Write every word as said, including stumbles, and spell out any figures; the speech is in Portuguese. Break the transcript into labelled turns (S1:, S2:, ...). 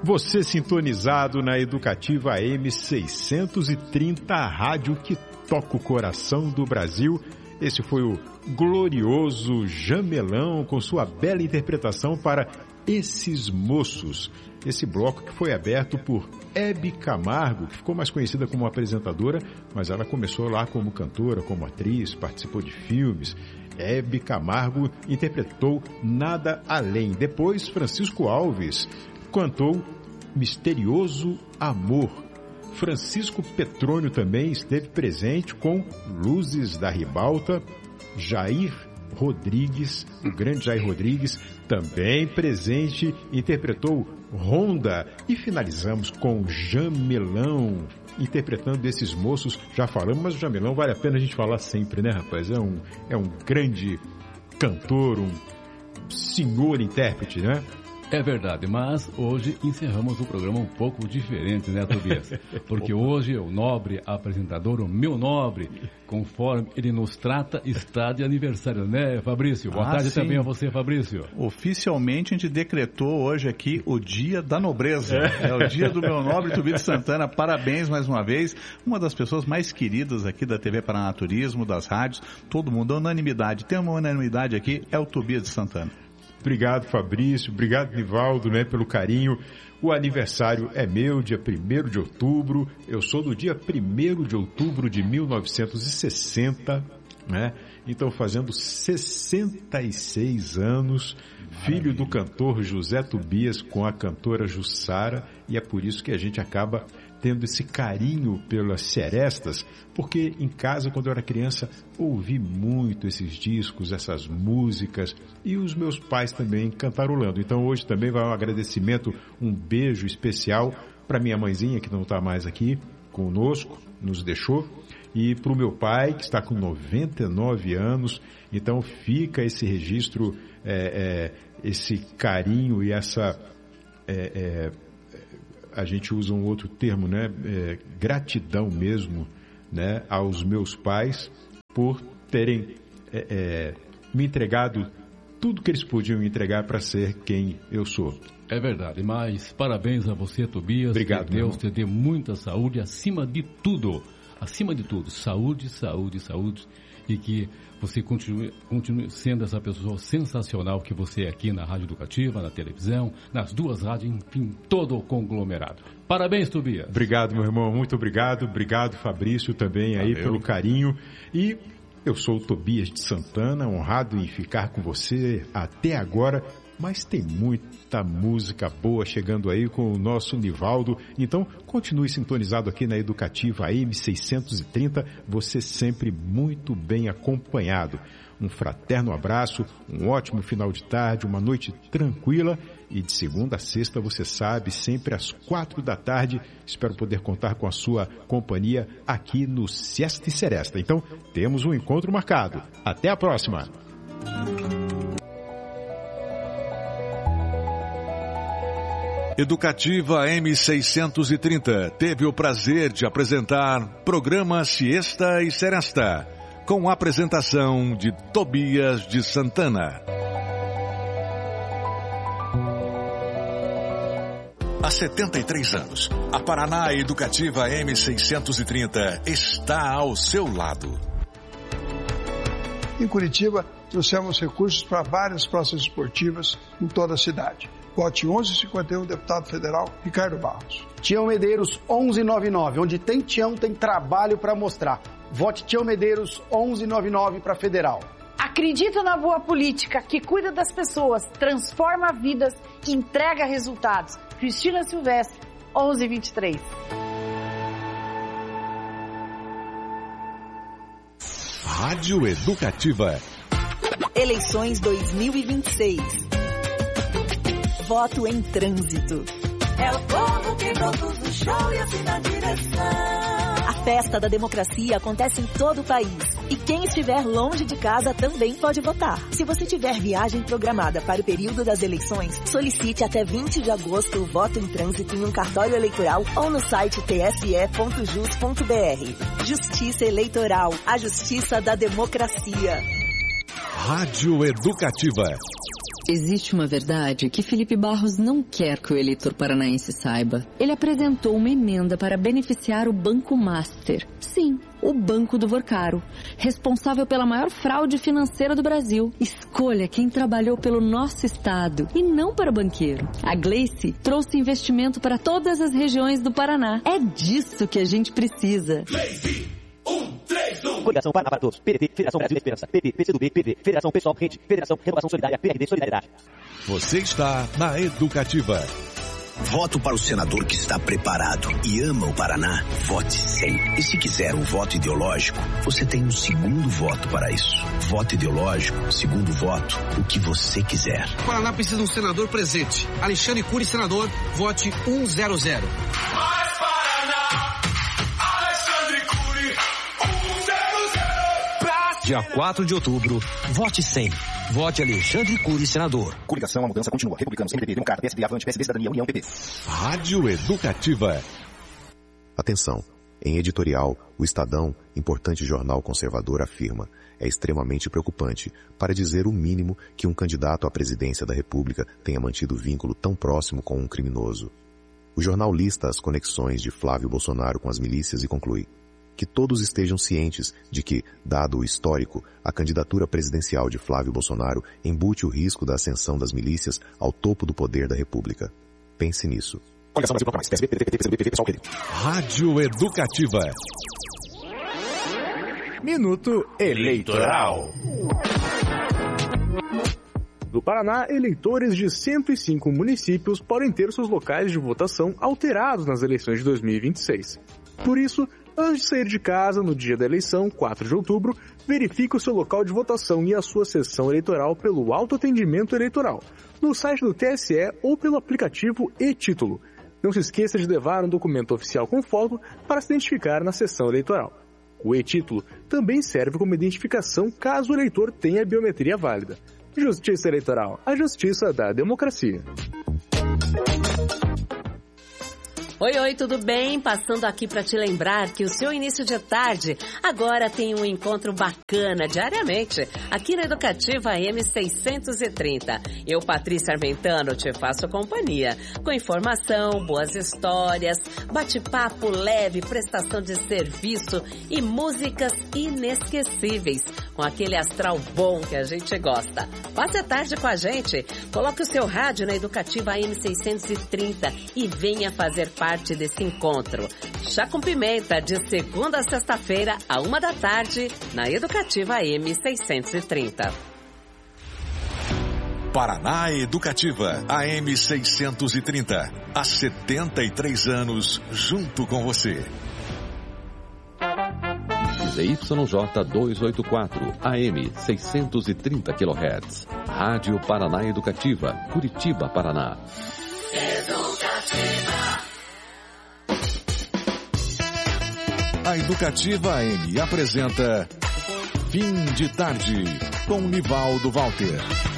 S1: Você sintonizado na Educativa A M seiscentos e trinta, a rádio que toca o coração do Brasil. Esse foi o glorioso Jamelão com sua bela interpretação para Esses Moços. Esse bloco que foi aberto por Hebe Camargo, que ficou mais conhecida como apresentadora, mas ela começou lá como cantora, como atriz, participou de filmes. Hebe Camargo interpretou Nada Além. Depois, Francisco Alves cantou Misterioso Amor. Francisco Petrônio também esteve presente com Luzes da Ribalta. Jair Rodrigues, o grande Jair Rodrigues, também presente, interpretou Ronda. E finalizamos com Jamelão, interpretando Esses Moços. Já falamos, mas o Jamelão vale a pena a gente falar sempre, né, rapaz? É um, é um grande cantor, um senhor intérprete, né?
S2: É verdade, mas hoje encerramos o programa um pouco diferente, né, Tobias? Porque hoje o nobre apresentador, o meu nobre, conforme ele nos trata, está de aniversário, né, Fabrício? Boa ah, tarde sim. Também a você, Fabrício.
S3: Oficialmente a gente decretou hoje aqui o dia da nobreza. É, é o dia do meu nobre Tobias de Santana. Parabéns mais uma vez. Uma das pessoas mais queridas aqui da T V Paranaturismo, das rádios. Todo mundo, unanimidade. Tem uma unanimidade aqui, é o Tobias de Santana.
S1: Obrigado, Fabrício. Obrigado, Nivaldo, né, pelo carinho. O aniversário é meu, dia primeiro de outubro. Eu sou do dia primeiro de outubro de mil novecentos e sessenta, né? Então, fazendo sessenta e seis anos, filho do cantor José Tobias com a cantora Jussara, e é por isso que a gente acaba tendo esse carinho pelas serestas, porque em casa, quando eu era criança, ouvi muito esses discos, essas músicas, e os meus pais também cantarolando. Então hoje também vai um agradecimento, um beijo especial para minha mãezinha, que não está mais aqui conosco, nos deixou, e para o meu pai, que está com noventa e nove anos. Então fica esse registro, é, é, esse carinho e essa... É, é, a gente usa um outro termo, né? É, gratidão mesmo, né? Aos meus pais por terem é, é, me entregado tudo que eles podiam me entregar para ser quem eu sou.
S2: É verdade, mas parabéns a você, Tobias.
S1: Obrigado.
S2: Que Deus te dê muita saúde, acima de tudo. Acima de tudo, saúde, saúde, saúde. E que você continue, continue sendo essa pessoa sensacional que você é aqui na Rádio Educativa, na televisão, nas duas rádios, enfim, todo o conglomerado. Parabéns, Tobias.
S1: Obrigado, meu irmão, muito obrigado. Obrigado, Fabrício, também aí Valeu. Pelo carinho. E eu sou o Tobias de Santana, honrado em ficar com você até agora. Mas tem muita música boa chegando aí com o nosso Nivaldo. Então, continue sintonizado aqui na Educativa A M seiscentos e trinta, você sempre muito bem acompanhado. Um fraterno abraço, um ótimo final de tarde, uma noite tranquila. E de segunda a sexta, você sabe, sempre às quatro da tarde, espero poder contar com a sua companhia aqui no Siesta e Seresta. Então, temos um encontro marcado. Até a próxima!
S4: Educativa A M seiscentos e trinta teve o prazer de apresentar programa Siesta e Seresta, com a apresentação de Tobias de Santana. Há setenta e três anos, a Paraná Educativa A M seiscentos e trinta está ao seu lado.
S5: Em Curitiba, trouxemos recursos para várias praças esportivas em toda a cidade. Vote onze cinquenta e um, deputado federal Ricardo Barros.
S6: Tião Medeiros onze noventa e nove, onde tem Tião, tem trabalho para mostrar. Vote Tião Medeiros onze noventa e nove para federal.
S7: Acredita na boa política, que cuida das pessoas, transforma vidas, entrega resultados. Cristina Silvestre, onze vinte e três.
S4: Rádio Educativa.
S8: Eleições dois mil e vinte e seis. Voto em trânsito.
S9: É o povo que produz o show e assim na direção.
S8: A festa da democracia acontece em todo o país. E quem estiver longe de casa também pode votar. Se você tiver viagem programada para o período das eleições, solicite até vinte de agosto o voto em trânsito em um cartório eleitoral ou no site t s e ponto jus ponto b r. Justiça Eleitoral, a justiça da democracia.
S4: Rádio Educativa.
S10: Existe uma verdade que Felipe Barros não quer que o eleitor paranaense saiba. Ele apresentou uma emenda para beneficiar o Banco Master. Sim, o Banco do Vorcaro, responsável pela maior fraude financeira do Brasil. Escolha quem trabalhou pelo nosso estado e não para banqueiro. A Gleice trouxe investimento para todas as regiões do Paraná. É disso que a gente precisa.
S11: Gleice! Um, três, um. Coligação Paraná para Todos. P D T, Federação Brasil Esperança. P T, P C do B, P V, Federação Pessoal Rede, Federação Renovação Solidária, P R D Solidariedade.
S4: Você está na Educativa.
S12: Voto para o senador que está preparado e ama o Paraná. Vote sim. E se quiser um voto ideológico, você tem um segundo voto para isso. Voto ideológico, segundo voto, o que você quiser.
S13: O Paraná precisa de um senador presente. Alexandre Cury, senador, vote um zero zero.
S14: Dia quatro de outubro, vote cem. Vote Alexandre Cury, senador.
S15: Coligação, a mudança continua. Republicanos, M D B, Democrata, P S D, Avante, P S D, Cidadania, União, P P.
S4: Rádio Educativa.
S16: Atenção. Em editorial, o Estadão, importante jornal conservador, afirma: é extremamente preocupante, para dizer o mínimo, que um candidato à presidência da República tenha mantido vínculo tão próximo com um criminoso. O jornal lista as conexões de Flávio Bolsonaro com as milícias e conclui: que todos estejam cientes de que, dado o histórico, a candidatura presidencial de Flávio Bolsonaro embute o risco da ascensão das milícias ao topo do poder da República. Pense nisso.
S4: Rádio Educativa.
S17: Minuto Eleitoral. No Paraná, eleitores de cento e cinco municípios podem ter seus locais de votação alterados nas eleições de dois mil e vinte e seis. Por isso, antes de sair de casa no dia da eleição, quatro de outubro, verifique o seu local de votação e a sua sessão eleitoral pelo autoatendimento eleitoral, no site do T S E ou pelo aplicativo e-Título. Não se esqueça de levar um documento oficial com foto para se identificar na sessão eleitoral. O e-Título também serve como identificação caso o eleitor tenha biometria válida. Justiça Eleitoral, a justiça da democracia.
S18: Oi, oi, tudo bem? Passando aqui para te lembrar que o seu início de tarde agora tem um encontro bacana diariamente aqui na Educativa M seiscentos e trinta. Eu, Patrícia Armentano, te faço companhia com informação, boas histórias, bate-papo leve, prestação de serviço e músicas inesquecíveis com aquele astral bom que a gente gosta. Passe a tarde com a gente, coloque o seu rádio na Educativa M seiscentos e trinta e venha fazer parte parte desse encontro. Chá com Pimenta, de segunda a sexta-feira, a uma da tarde, na Educativa M seiscentos e trinta.
S4: Paraná Educativa, A M seiscentos e trinta. Há setenta e três anos, junto com você.
S19: Z Y J duzentos e oitenta e quatro, A M seiscentos e trinta quilohertz. Rádio Paraná Educativa, Curitiba, Paraná.
S9: Educativa.
S4: A Educativa A M apresenta Fim de Tarde, com Nivaldo Walter.